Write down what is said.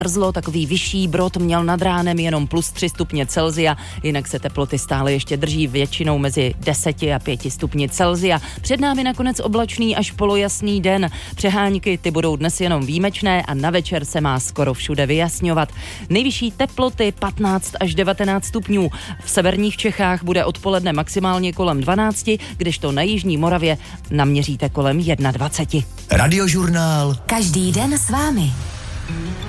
mrzlo, takový vyšší Brod měl nad ránem jenom plus 3 stupně Celsia, jinak se teploty stále ještě drží většinou mezi 10 a 5 stupni Celsia. Před námi nakonec oblačný až polojasný den. Přehánky ty budou dnes jenom výjimečné a na večer se má skoro všude vyjasňovat. Nejvyšší teploty 15 až 19 stupňů. V severních Čechách bude odpoledne maximálně kolem 12, kdežto na jižní Moravě naměříte kolem 21. Radiožurnál. Každý den s vámi.